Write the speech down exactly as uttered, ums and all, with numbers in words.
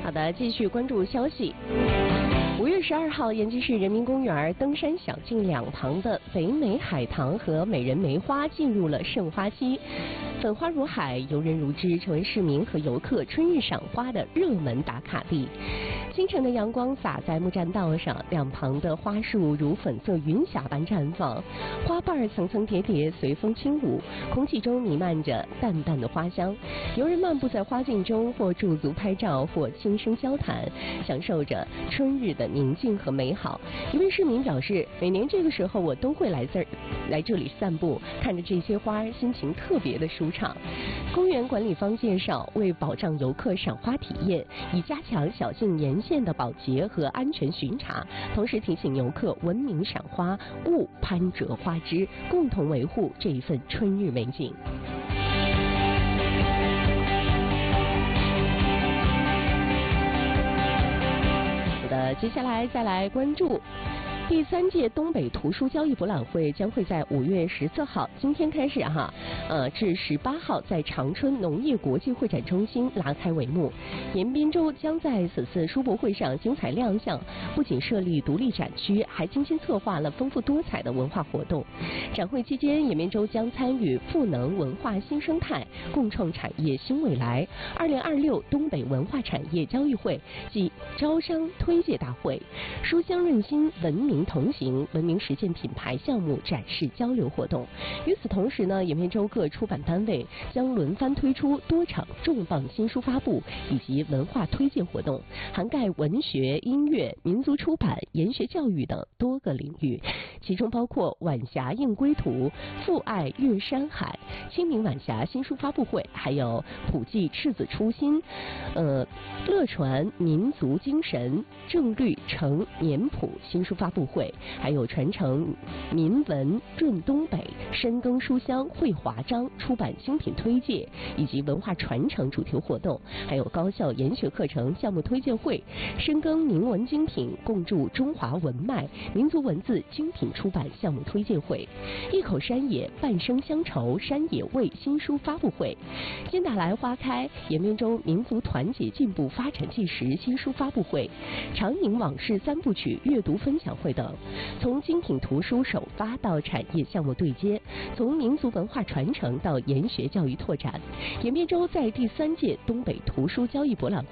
好的，继续关注消息。五月十二号，延吉市人民公园登山小径两旁的北美海棠和美人梅花进入了盛花期，粉花如海，游人如织，成为市民和游客春日赏花的热门打卡地。清晨的阳光洒在木栈道上，两旁的花树如粉色云霞般绽放，花瓣层层叠叠，随风轻舞，空气中弥漫着淡淡的花香。游人漫步在花径中，或驻足拍照，或轻声交谈，享受着春日的宁静和美好。一位市民表示，每年这个时候我都会来这儿来这里散步，看着这些花，心情特别的舒畅。公园管理方介绍，为保障游客赏花体验，以加强小径沿线的保洁和安全巡查，同时提醒游客文明赏花，勿攀折花枝，共同维护这一份春日美景。好的，接下来再来关注。第三届东北图书交易博览会将会在五月十四号，今天开始哈，呃，至十八号在长春农业国际会展中心拉开帷幕。延边州将在此次书博会上精彩亮相，不仅设立独立展区，还精心策划了丰富多彩的文化活动。展会期间，延边州将参与赋能文化新生态，共创产业新未来二零二六东北文化产业交易会暨招商推介大会、书香润心文明同行文明实践品牌项目展示交流活动。与此同时呢，延边州各出版单位将轮番推出多场重磅新书发布以及文化推荐活动，涵盖文学、音乐、民族出版、研学教育等多个领域，其中包括晚霞映归途、父爱阅山海、清明晚霞新书发布会，还有普济赤子初心、呃乐传民族精神、正律成年谱新书发布会，还有传承民文润东北、深耕书香绘华章出版新品推介以及文化传承主题活动，还有高校研学课程项目推荐会、深耕民文精品共筑中华文脉民族文字精品出版项目推荐会、一口山野半生乡愁山野味新书发布会、金打来花开延边州民族团结进步发展纪实新书发布会、长宁往事三部曲阅读分享会等。从精品图书首发到产业项目对接，从民族文化传承到研学教育拓展，延边州在第三届东北图书交易博览会